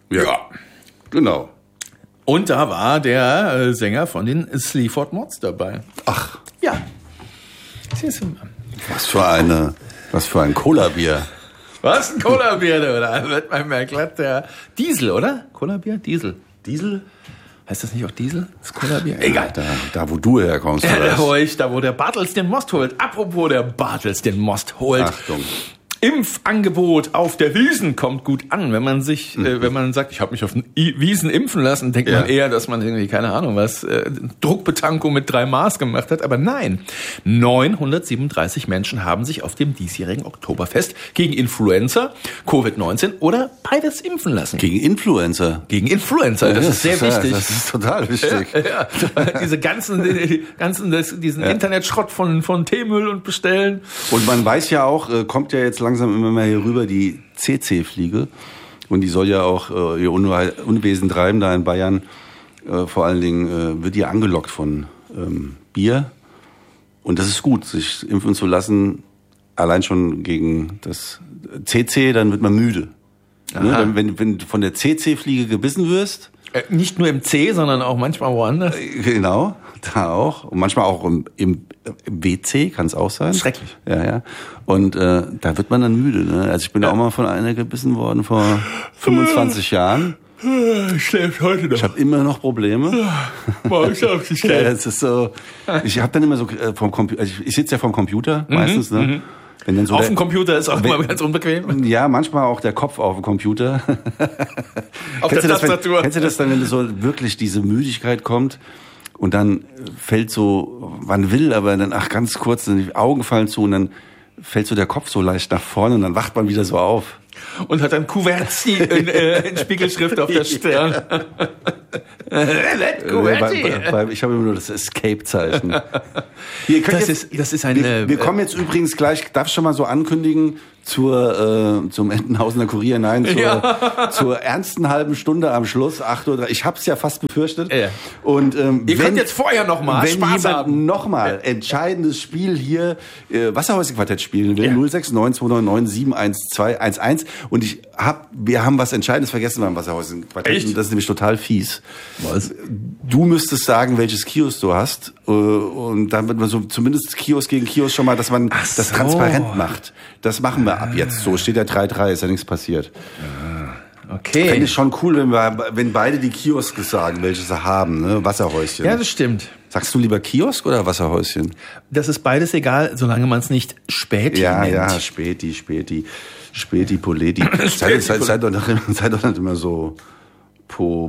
Ja, genau. Und da war der Sänger von den Sleaford Mods dabei. Ach. Ja. Siehst du mal. Was für ein Cola-Bier. Was? Ein Cola-Bier, oder? Wird man mal glatt, der Diesel, oder? Cola-Bier? Diesel. Heißt das nicht auch Diesel? Das Cola-Bier? Egal. Da, wo du herkommst. Da, wo der Bartels den Most holt. Apropos der Bartels den Most holt. Achtung. Impfangebot auf der Wiesn kommt gut an. Wenn man wenn man sagt, ich habe mich auf den Wiesn impfen lassen, denkt man eher, dass man irgendwie, keine Ahnung was, Druckbetankung mit 3 Maß gemacht hat. Aber nein, 937 Menschen haben sich auf dem diesjährigen Oktoberfest gegen Influenza, Covid-19 oder beides impfen lassen. Gegen Influencer. Das ist sehr wichtig. Das ist total wichtig. Ja. Diesen Internetschrott von Teemüll und Bestellen. Und man weiß ja auch, kommt ja jetzt langsam immer mehr hier rüber, die CC-Fliege. Und die soll ja auch ihr Unwesen treiben da in Bayern. Vor allen Dingen wird die angelockt von Bier. Und das ist gut, sich impfen zu lassen. Allein schon gegen das CC, dann wird man müde. Ne? Wenn du von der CC-Fliege gebissen wirst. Nicht nur im C, sondern auch manchmal woanders. Genau, da auch. Und manchmal auch im WC kann es auch sein. Schrecklich. Ja. Und da wird man dann müde. Ne? Also ich bin auch mal von einer gebissen worden vor 25 Jahren. Schläft heute noch. Ich habe immer noch Probleme. Morgens auf die Ja, das ist so. Ich habe dann immer so vom Computer. Also ich sitze ja vom Computer meistens. Ne? Wenn dann so auf dem Computer ist auch immer ganz unbequem. Ja, manchmal auch der Kopf auf dem Computer. Auf der Tastatur. Kennst du das dann, wenn so wirklich diese Müdigkeit kommt und dann fällt so, man will, aber dann, ganz kurz, dann die Augen fallen zu und dann fällt so der Kopf so leicht nach vorne und dann wacht man wieder so auf. Und hat dann Kuverti in Spiegelschrift auf der Stirn. Ich habe immer nur das Escape-Zeichen. Das ist eine. Wir kommen jetzt übrigens gleich, darf ich schon mal so ankündigen, zum Entenhausener Kurier, nein, zur ernsten halben Stunde am Schluss, 8:03 Uhr. Ich hab's ja fast befürchtet. Ja. Und ihr könnt jetzt vorher nochmal Spaß haben. Nochmal entscheidendes Spiel hier, Wasserhäuschen-Quartett spielen will, 06929971211. Und wir haben was Entscheidendes vergessen beim Wasserhäuschen-Quartett. Echt? Das ist nämlich total fies. Was? Du müsstest sagen, welches Kiosk du hast. Und dann wird man so zumindest Kiosk gegen Kiosk schon mal, dass man das transparent macht. Das machen wir ab jetzt so. Steht ja 3:3, ist ja nichts passiert. Okay. Fände ich schon cool, wenn beide die Kioske sagen, welche sie haben, ne? Wasserhäuschen. Ja, das stimmt. Sagst du lieber Kiosk oder Wasserhäuschen? Das ist beides egal, solange man es nicht Späti nennt. Ja, Späti, Poleti. Seid doch nicht immer so Po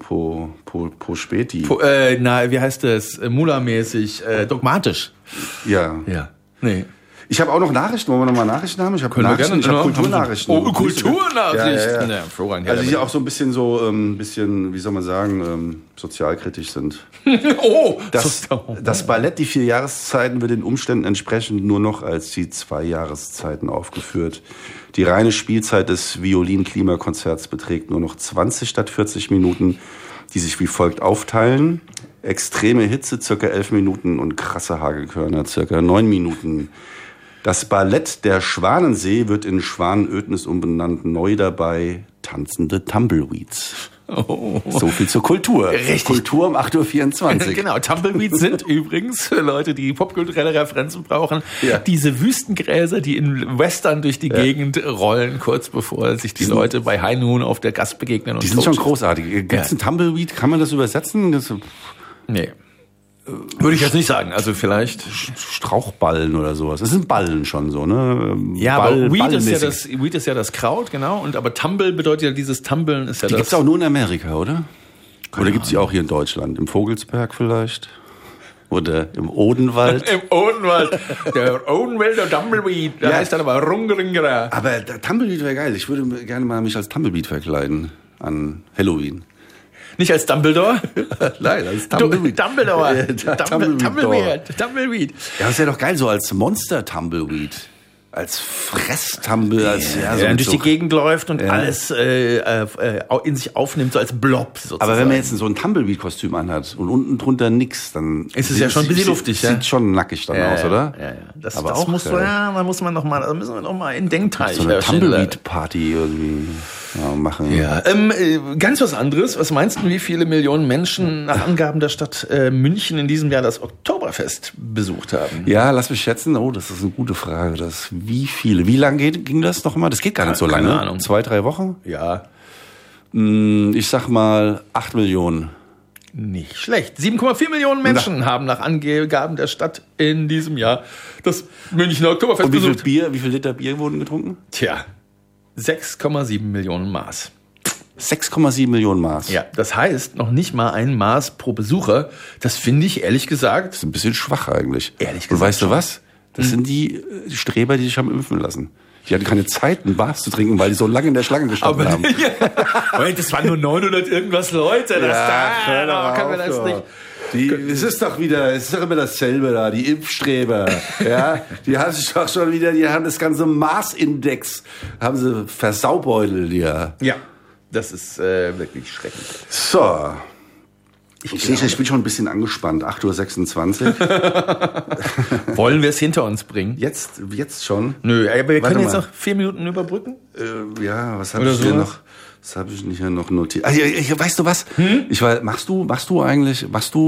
Späti. Wie heißt das? Mula-mäßig, dogmatisch. Ja. Nee. Ich habe auch noch Nachrichten. Wollen wir noch mal Nachrichten haben? Ich habe Nachrichten. Ich habe Kulturnachrichten. Oh, Kulturnachrichten. Ja. Also die auch so ein bisschen wie soll man sagen, sozialkritisch sind. Das Ballett Die 4 Jahreszeiten wird den Umständen entsprechend nur noch als die 2 Jahreszeiten aufgeführt. Die reine Spielzeit des Violin-Klimakonzerts beträgt nur noch 20 statt 40 Minuten, die sich wie folgt aufteilen. Extreme Hitze, circa 11 Minuten und krasse Hagelkörner, circa 9 Minuten. Das Ballett Der Schwanensee wird in Schwanenödnis umbenannt. Neu dabei tanzende Tumbleweeds. Oh. So viel zur Kultur. Richtig. Kultur um 8:24 Uhr. Genau, Tumbleweeds sind übrigens für Leute, die popkulturelle Referenzen brauchen, diese Wüstengräser, die in Western durch die Gegend rollen, kurz bevor sich die Leute bei High Noon auf der Gast begegnen. Und die sind schon großartig. Gibt's ein Tumbleweed? Kann man das übersetzen? Nee. Würde ich jetzt nicht sagen. Also vielleicht Strauchballen oder sowas. Das sind Ballen schon so, ne? Ja, aber Weed ist ja das Kraut, genau. Aber Tumble bedeutet ja, dieses Tumbeln ist ja die das. Gibt's auch nur in Amerika, oder? Oder gibt's die auch hier in Deutschland? Im Vogelsberg vielleicht? Oder im Odenwald? Im Odenwald. Der Odenwälder Tumbleweed. Der heißt dann aber Rungringera. Aber der Tumbleweed wäre geil. Ich würde gerne mal mich als Tumbleweed verkleiden an Halloween. Nicht als Dumbledore? Nein, als Tumbleweed. Tumbleweed. Ja, das wäre doch geil, so als Monster-Tumbleweed. Als Fress-Tumble. Der durch die Gegend läuft und alles in sich aufnimmt, so als Blob sozusagen. Aber wenn man jetzt so ein Tumbleweed-Kostüm anhat und unten drunter nix, dann ist es ja schon ein bisschen luftig. Sieht schon nackig dann aus, oder? Ja. Da müssen wir noch mal in Denkteich. So eine Tumbleweed-Party irgendwie. machen. Ja, ganz was anderes. Was meinst du, wie viele Millionen Menschen nach Angaben der Stadt München in diesem Jahr das Oktoberfest besucht haben? Ja, lass mich schätzen. Oh, das ist eine gute Frage. Wie viele? Wie lange ging das nochmal? Das geht gar nicht so lange. Keine Ahnung. 2-3 Wochen? Ja. Ich sag mal 8 Millionen. Nicht schlecht. 7,4 Millionen Menschen haben nach Angaben der Stadt in diesem Jahr das Münchner Oktoberfest Und besucht. wie viel Liter Bier wurden getrunken? Tja, 6,7 Millionen Maß. 6,7 Millionen Maß. Ja, das heißt noch nicht mal ein Maß pro Besucher. Das finde ich ehrlich gesagt. Das ist ein bisschen schwach eigentlich. Ehrlich gesagt. Und weißt du was? Das sind die Streber, die sich haben impfen lassen. Die hatten keine Zeit, ein Maß zu trinken, weil die so lange in der Schlange gestanden haben. Ja. Das waren nur 900 irgendwas Leute. Können wir das nicht. Es ist doch immer dasselbe da, die Impfstreber. Ja, die haben sich doch schon wieder, die haben das ganze Maßindex, haben sie versaubeutelt, ja. Ja, das ist wirklich schrecklich. So. Ich bin schon ein bisschen angespannt. 8:26 Uhr. Wollen wir es hinter uns bringen? Jetzt schon? Nö, aber wir können jetzt noch 4 Minuten überbrücken. Ja, was habe ich hier noch? Was habe ich hier noch notiert? Weißt du was? Machst du eigentlich,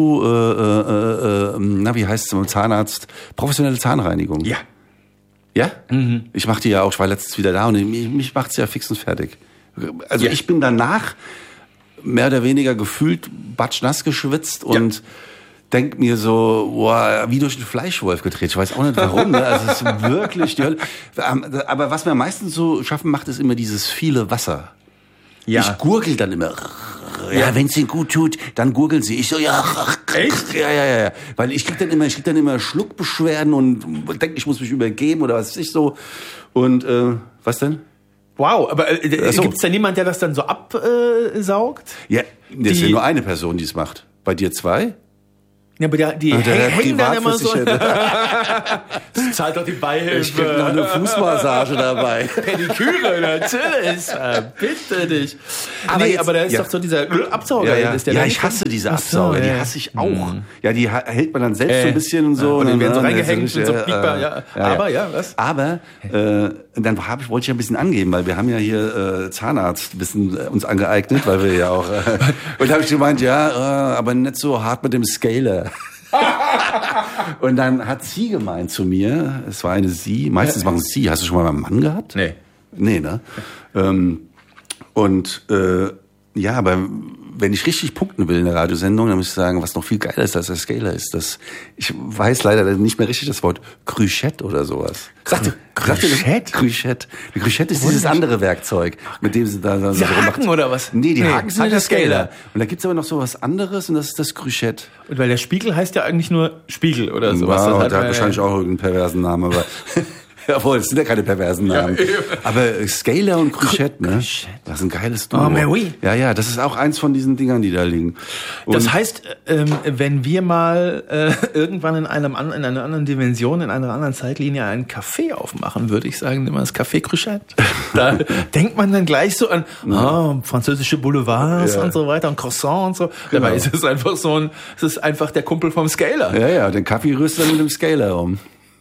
wie heißt es im Zahnarzt? Professionelle Zahnreinigung? Ja. Ja? Mhm. Ich mache die ja auch, ich war letztens wieder da und mich macht's ja fix und fertig. Also ich bin danach mehr oder weniger gefühlt batschnass geschwitzt und denk mir so, boah, wie durch den Fleischwolf gedreht. Ich weiß auch nicht warum. Ne? Also es ist wirklich die Hölle. Aber was mir meistens so schaffen macht, ist immer dieses viele Wasser. Ja. Ich gurgel dann immer. Ja, wenn es ihnen gut tut, dann gurgeln sie. Ich so, ja. Echt? Ja. Weil ich krieg dann immer Schluckbeschwerden und denke, ich muss mich übergeben oder was weiß ich so. Und was denn? Wow, aber gibt's da niemand, der das dann so absaugt? Ja, das ist ja nur eine Person, die es macht. Bei dir 2? Ja, aber die hängen dann immer so. Das zahlt doch die Beihilfe. Ich krieg noch eine Fußmassage dabei. Pediküre, natürlich. Bitte dich. Aber da ist doch so dieser Absauger. Ja, ich hasse diese Absauger. Die hasse ich auch. Ja, die hält man dann selbst so ein bisschen und so. Und die werden so reingehängt und so Pieper. Aber Aber dann wollte ich ja ein bisschen angeben, weil wir haben ja hier Zahnarzt ein bisschen uns angeeignet, weil wir ja auch und da habe ich gemeint, aber nicht so hart mit dem Scaler. Und dann hat sie gemeint zu mir, es war eine sie, meistens machen sie, hast du schon mal einen Mann gehabt? Nee, ne? Aber wenn ich richtig punkten will in der Radiosendung, dann muss ich sagen, was noch viel geiler ist als der Scaler ist, ich weiß leider nicht mehr richtig das Wort Cruchette oder sowas. Cruchette? Cruchette. Die Cruchette ist dieses andere Werkzeug, mit dem sie da so Haken oder was? Nee, die Haken sind der Scaler. Und da gibt's aber noch so was anderes und das ist das Cruchette. Und weil der Spiegel heißt ja eigentlich nur Spiegel oder sowas. Wow, der hat wahrscheinlich auch irgendeinen perversen Namen, aber jawohl, das sind ja keine perversen Namen. Ja, aber Scaler und Cruchette, ne? Das ist ein geiles Duo. Oh, mais oui. Ja, das ist auch eins von diesen Dingern, die da liegen. Und das heißt, wenn wir mal irgendwann in einer anderen Dimension, in einer anderen Zeitlinie einen Café aufmachen, würde ich sagen, nimm mal das Café Cruchette. Da denkt man dann gleich so an französische Boulevards und so weiter und Croissant und so. Genau. Dabei ist es einfach es ist einfach der Kumpel vom Scaler. Ja, den Kaffee rührt dann mit dem Scaler um.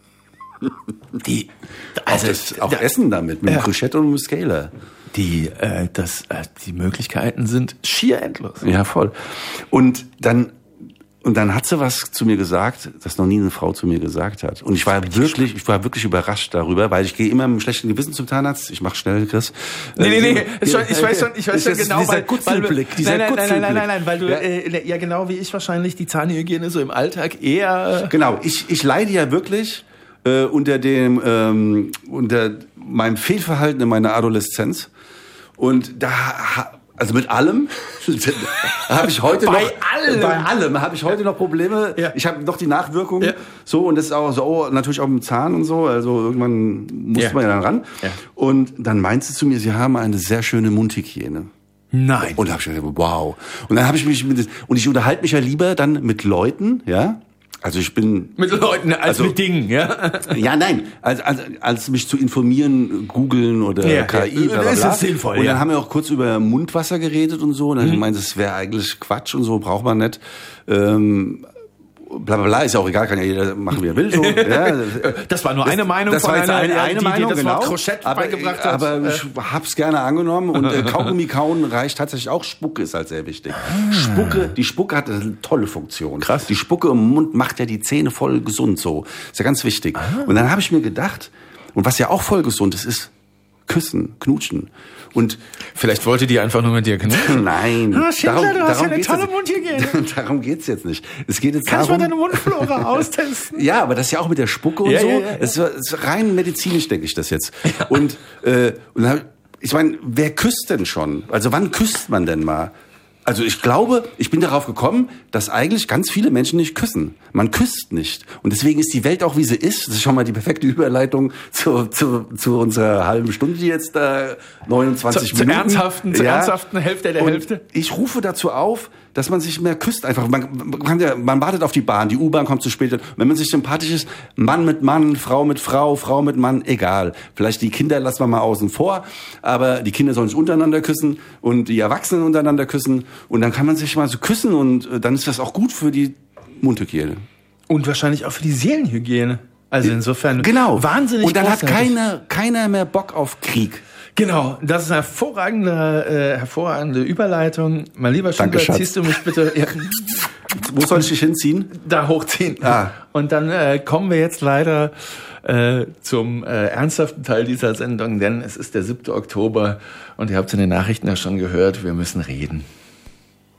Auch Essen damit, mit dem Cruchette und mit dem Scaler. Die Möglichkeiten sind schier endlos. Ja, voll. Und dann hat sie was zu mir gesagt, das noch nie eine Frau zu mir gesagt hat. Und ich war wirklich überrascht darüber, weil ich gehe immer mit einem schlechten Gewissen zum Zahnarzt. Ich mach schnell, Chris. Nee. Ich weiß schon genau, dieser Kutzelblick. Nein, weil du, ja genau wie ich wahrscheinlich, die Zahnhygiene so im Alltag eher... Genau, ich leide ja wirklich unter meinem Fehlverhalten in meiner Adoleszenz. Und also mit allem habe ich heute bei allem habe ich heute noch Probleme. Ja. Ich habe noch die Nachwirkungen. Ja. So, und das ist auch so, natürlich auch im Zahn und so. Also irgendwann muss man ja dann ran. Ja. Und dann meint sie zu mir, sie haben eine sehr schöne Mundhygiene. Nein. Und da habe ich gedacht, wow. Und dann habe ich mich ich unterhalte mich ja lieber dann mit Leuten, ja. Also ich bin... Mit Leuten als mit Dingen, ja? Ja, nein. Als mich zu informieren, googeln oder KI, bla, bla, bla. Ist das sinnvoll, und dann haben wir auch kurz über Mundwasser geredet und so. Und dann meinte es wäre eigentlich Quatsch und so, braucht man nicht. Und bla bla bla, ist ja auch egal, kann ja jeder machen, wie er will. So. Ja, das war nur eine Meinung das von war jetzt einer, die Meinung, das genau. Wort Kroschett beigebracht hat. Aber ich hab's gerne angenommen und Kaugummi kauen reicht tatsächlich auch. Spucke ist halt sehr wichtig. Die Spucke hat eine tolle Funktion. Krass. Die Spucke im Mund macht ja die Zähne voll gesund so. Ist ja ganz wichtig. Und dann habe ich mir gedacht, und was ja auch voll gesund ist Küssen, Knutschen. Und vielleicht wollte die einfach nur mit dir knutschen. Nein. Schindler, du hast ja eine tolle Mundhygiene. Darum geht's jetzt nicht. Es geht jetzt Kannst darum, du mal deine Mundflora austesten? Ja, aber das ist ja auch mit der Spucke und so. Ja. Es ist rein medizinisch, denke ich das jetzt. Ja. Und ich meine, wer küsst denn schon? Also wann küsst man denn mal? Also ich glaube, ich bin darauf gekommen, dass eigentlich ganz viele Menschen nicht küssen. Man küsst nicht. Und deswegen ist die Welt auch, wie sie ist. Das ist schon mal die perfekte Überleitung zu unserer halben Stunde jetzt, 29 Minuten. Zur ernsthaften Hälfte der Hälfte. Ich rufe dazu auf, dass man sich mehr küsst. Einfach, man wartet auf die Bahn, die U-Bahn kommt zu spät. Wenn man sich sympathisch ist, Mann mit Mann, Frau mit Frau, Frau mit Mann, egal. Vielleicht die Kinder lassen wir mal außen vor, aber die Kinder sollen sich untereinander küssen und die Erwachsenen untereinander küssen. Und dann kann man sich mal so küssen und dann ist das auch gut für die Mundhygiene. Und wahrscheinlich auch für die Seelenhygiene. Also insofern genau. Wahnsinnig. Und dann großartig. Hat keiner mehr Bock auf Krieg. Genau, das ist eine hervorragende Überleitung. Mein lieber Schindler, ziehst du mich bitte... Ja. Wo soll ich dich hinziehen? Da hochziehen. Ah. Und dann kommen wir jetzt leider zum ernsthaften Teil dieser Sendung, denn es ist der 7. Oktober und ihr habt es in den Nachrichten ja schon gehört, wir müssen reden.